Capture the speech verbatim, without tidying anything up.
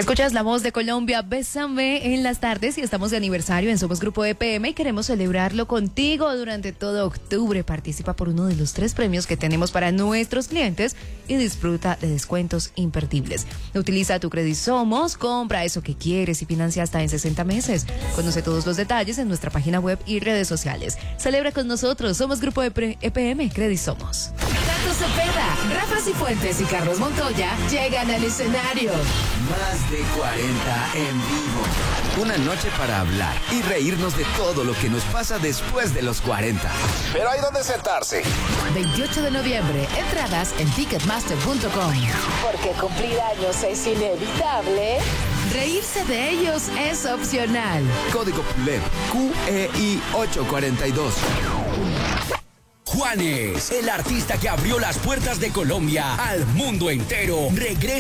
Escuchas la voz de Colombia, Bésame en las tardes, y estamos de aniversario en Somos Grupo E P M y queremos celebrarlo contigo durante todo octubre. Participa por uno de los tres premios que tenemos para nuestros clientes y disfruta de descuentos imperdibles. Utiliza tu Credisomos, compra eso que quieres y financia hasta en sesenta meses. Conoce todos los detalles en nuestra página web y redes sociales. Celebra con nosotros, Somos Grupo E P M, Credisomos. Tato Cepeda, Rafa Cifuentes y Carlos Montoya llegan al escenario. Más de cuarenta en vivo. Una noche para hablar y reírnos de todo lo que nos pasa después de los cuarenta. Pero hay donde sentarse. veintiocho de noviembre, entradas en ticketmaster punto com. Porque cumplir años es inevitable, reírse de ellos es opcional. Código P U L E P Q E I ocho cuarenta y dos. Juanes, el artista que abrió las puertas de Colombia al mundo entero, regresa